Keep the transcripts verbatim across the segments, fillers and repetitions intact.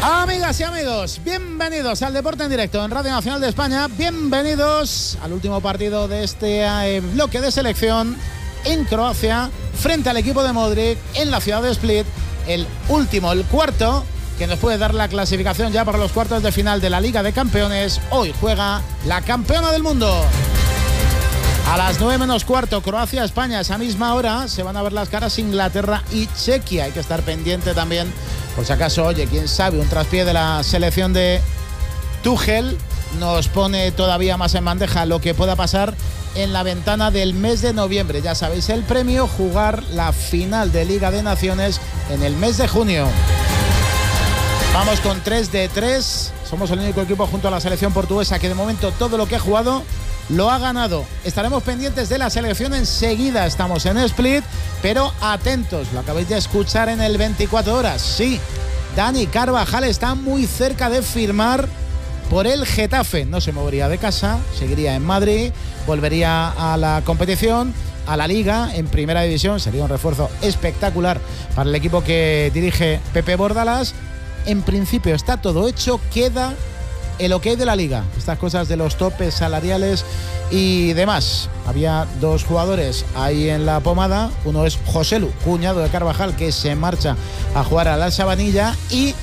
Amigas y amigos, bienvenidos al Deporte en Directo en Radio Nacional de España. Bienvenidos al último partido de este eh, bloque de selección en Croacia frente al equipo de Modric en la ciudad de Split. El último, el cuarto, que nos puede dar la clasificación ya para los cuartos de final de la Liga de Campeones. Hoy juega la campeona del mundo. A las nueve menos cuarto, Croacia-España. Esa misma hora se van a ver las caras Inglaterra y Chequia. Hay que estar pendiente también, por si acaso, oye, quién sabe, un traspié de la selección de Tuchel nos pone todavía más en bandeja lo que pueda pasar en la ventana del mes de noviembre. Ya sabéis, el premio, jugar la final de Liga de Naciones en el mes de junio. Vamos con tres de tres. Somos el único equipo junto a la selección portuguesa que de momento todo lo que ha jugado lo ha ganado. Estaremos pendientes de la selección enseguida. Estamos en Split, pero atentos, lo acabáis de escuchar en el veinticuatro horas. Sí, Dani Carvajal está muy cerca de firmar por el Getafe. No se movería de casa, seguiría en Madrid, volvería a la competición, a la Liga en Primera División. Sería un refuerzo espectacular para el equipo que dirige Pepe Bordalas. En principio está todo hecho, queda el ok de la Liga, estas cosas de los topes salariales y demás. Había dos jugadores ahí en la pomada. Uno es Joselu, cuñado de Carvajal, que se marcha a jugar a la Sabanilla, y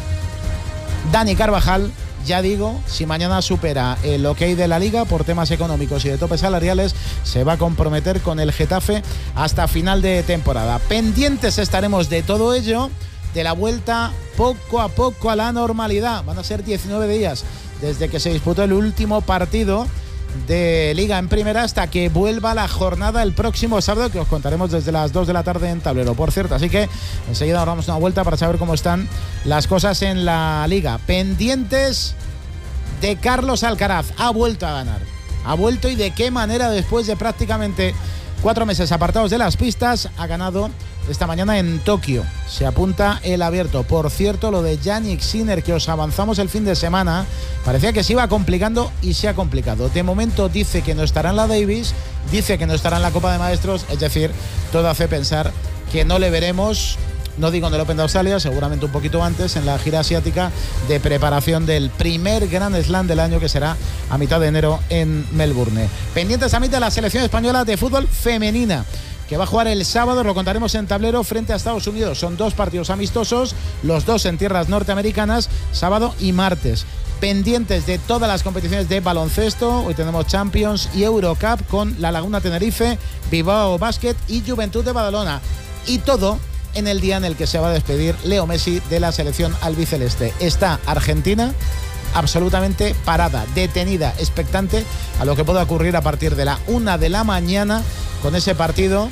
Dani Carvajal, ya digo, si mañana supera el ok de la Liga por temas económicos y de topes salariales, se va a comprometer con el Getafe hasta final de temporada. Pendientes estaremos de todo ello, de la vuelta poco a poco a la normalidad. Van a ser diecinueve días desde que se disputó el último partido de Liga en Primera hasta que vuelva la jornada el próximo sábado, que os contaremos desde las dos de la tarde en Tablero, por cierto. Así que enseguida nos damos una vuelta para saber cómo están las cosas en la Liga. Pendientes de Carlos Alcaraz. Ha vuelto a ganar. Ha vuelto, y de qué manera, después de prácticamente cuatro meses apartados de las pistas. Ha ganado esta mañana en Tokio. Se apunta el Abierto. Por cierto, lo de Jannik Sinner, que os avanzamos el fin de semana, parecía que se iba complicando y se ha complicado. De momento dice que no estará en la Davis, dice que no estará en la Copa de Maestros, es decir, todo hace pensar que no le veremos, no digo en el Open de Australia, seguramente un poquito antes, en la gira asiática de preparación del primer Grand Slam del año, que será a mitad de enero en Melbourne. Pendientes también de la selección española de fútbol femenina, que va a jugar el sábado, lo contaremos en Tablero, frente a Estados Unidos. Son dos partidos amistosos, los dos en tierras norteamericanas, sábado y martes. Pendientes de todas las competiciones de baloncesto. Hoy tenemos Champions y Eurocup con La Laguna Tenerife, Bilbao Basket y Juventud de Badalona. Y todo en el día en el que se va a despedir Leo Messi de la selección albiceleste. Está Argentina absolutamente parada, detenida, expectante a lo que pueda ocurrir a partir de la una de la mañana con ese partido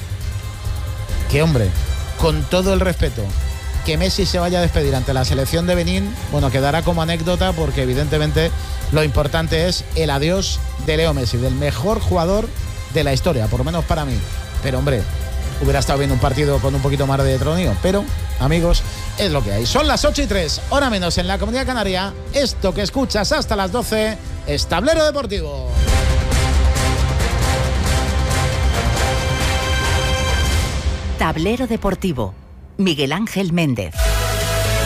que, hombre, con todo el respeto, que Messi se vaya a despedir ante la selección de Benín, bueno, quedará como anécdota, porque evidentemente lo importante es el adiós de Leo Messi, del mejor jugador de la historia, por lo menos para mí. Pero, hombre, hubiera estado viendo un partido con un poquito más de tronío, pero, amigos, es lo que hay. Son las ocho y tres, hora menos en la Comunidad Canaria. Esto que escuchas hasta las doce es Tablero Deportivo. Tablero Deportivo, Miguel Ángel Méndez.